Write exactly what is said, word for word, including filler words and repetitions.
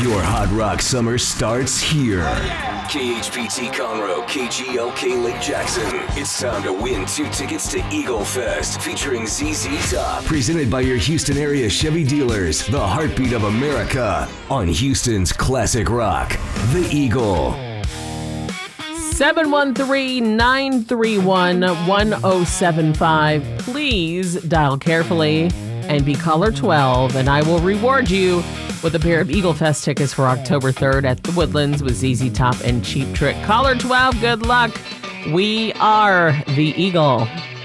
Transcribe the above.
Your Hot Rock summer starts here. K H P T Conroe, K G L K Lake Jackson. It's time to win two tickets to Eagle Fest featuring Z Z Top. Presented by your Houston area Chevy dealers, the heartbeat of America on Houston's classic rock, The Eagle. seven one three, nine three one, one oh seven five. Please dial carefully and be caller twelve, and I will reward you with a pair of Eagle Fest tickets for October third at the Woodlands with Z Z Top and Cheap Trick. Caller twelve, good luck. We are the Eagle.